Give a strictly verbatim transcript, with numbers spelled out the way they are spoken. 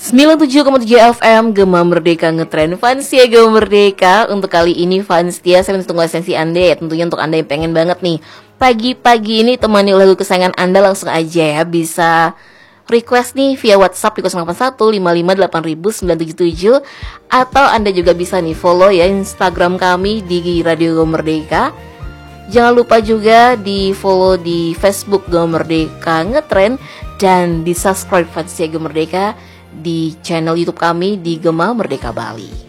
sembilan puluh tujuh koma tujuh F M Gema Merdeka Ngetrend fans ya Gema Merdeka. Untuk kali ini fans dia, saya tunggu esensi Anda ya. Tentunya untuk Anda yang pengen banget nih pagi-pagi ini temani lagu kesayangan Anda, langsung aja ya bisa request nih via WhatsApp di nol delapan satu lima lima delapan nol nol sembilan tujuh tujuh. Atau Anda juga bisa nih follow ya Instagram kami di Radio Gema Merdeka. Jangan lupa juga di follow di Facebook Gema Merdeka Ngetrend, dan di subscribe fans Gema Merdeka di channel YouTube kami di Gema Merdeka Bali.